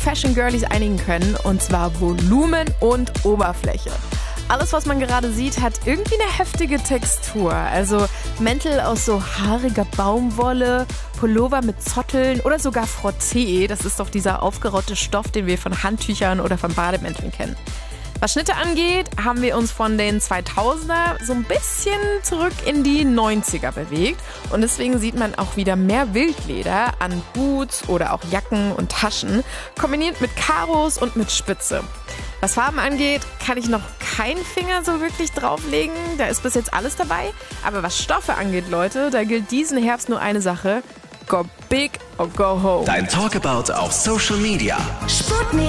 Fashion-Girlies einigen können, und zwar Volumen und Oberfläche. Alles, was man gerade sieht, hat irgendwie eine heftige Textur. Also Mäntel aus so haariger Baumwolle, Pullover mit Zotteln oder sogar Frotté. Das ist doch dieser aufgerotte Stoff, den wir von Handtüchern oder von Bademänteln kennen. Was Schnitte angeht, haben wir uns von den 2000er so ein bisschen zurück in die 90er bewegt. Und deswegen sieht man auch wieder mehr Wildleder an Boots oder auch Jacken und Taschen, kombiniert mit Karos und mit Spitze. Was Farben angeht, kann ich noch keinen Finger so wirklich drauflegen. Da ist bis jetzt alles dabei. Aber was Stoffe angeht, Leute, da gilt diesen Herbst nur eine Sache. Go big or go home. Dein Talkabout auf Social Media.